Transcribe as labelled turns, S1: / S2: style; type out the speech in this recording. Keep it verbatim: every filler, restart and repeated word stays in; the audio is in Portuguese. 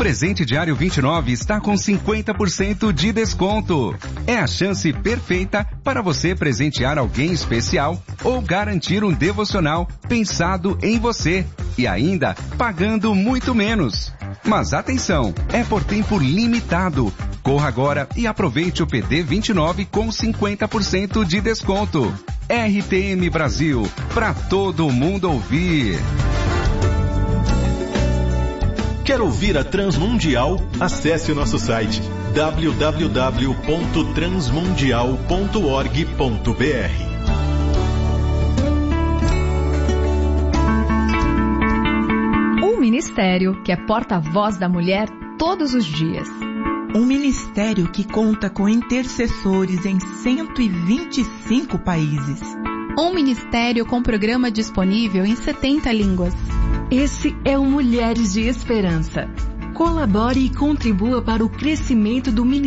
S1: presente Diário vinte e nove está com cinquenta por cento de desconto. É a chance perfeita para você presentear alguém especial ou garantir um devocional pensado em você e ainda pagando muito menos. Mas atenção, é por tempo limitado. Corra agora e aproveite o P D vinte e nove com cinquenta por cento de desconto. R T M Brasil, para todo mundo ouvir.
S2: Quer ouvir a Transmundial? Acesse o nosso site w w w ponto transmundial ponto org ponto b r.
S3: Um ministério que é porta-voz da mulher todos os dias.
S4: Um ministério que conta com intercessores em cento e vinte e cinco países.
S5: Um ministério com programa disponível em setenta línguas.
S6: Esse é o Mulheres de Esperança. Colabore e contribua para o crescimento do ministério.